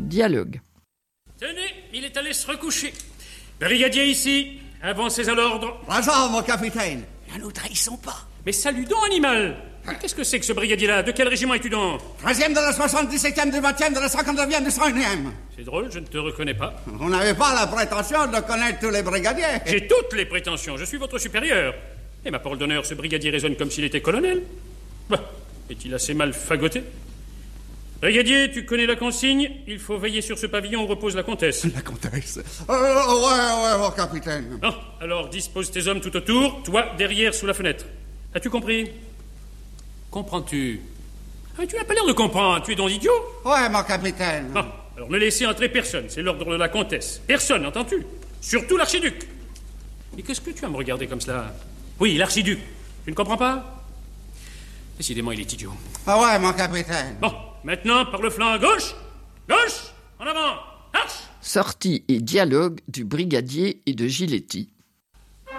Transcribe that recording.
Dialogue. Tenez, il est allé se recoucher. Brigadier ici, avancez à l'ordre. Bonjour, mon capitaine. Ne nous trahissons pas. Mais salut donc, animal. Mais qu'est-ce que c'est que ce brigadier-là? De quel régiment es-tu donc? 13e de la 77e, du 20e, de la 59e, du 101e. C'est drôle, je ne te reconnais pas. Vous n'avez pas la prétention de connaître tous les brigadiers. J'ai toutes les prétentions, je suis votre supérieur. Et ma parole d'honneur, ce brigadier raisonne comme s'il était colonel. Bah, est-il assez mal fagoté? Brigadier, tu connais la consigne? Il faut veiller sur ce pavillon où repose la comtesse. La comtesse? Ouais, mon capitaine. Non, alors dispose tes hommes tout autour, toi derrière sous la fenêtre. As-tu compris? Comprends-tu? Ah, tu n'as pas l'air de comprendre, tu es donc idiot? Ouais, mon capitaine. Non, alors ne laissez entrer personne, c'est l'ordre de la comtesse. Personne, entends-tu? Surtout l'archiduc. Mais qu'est-ce que tu vas me regarder comme cela? Oui, l'archiduc. Tu ne comprends pas? Décidément, il est idiot. Ah ouais, mon capitaine. Bon, maintenant, par le flanc gauche. Gauche, en avant, marche. Sortie et dialogue du brigadier et de Giletti.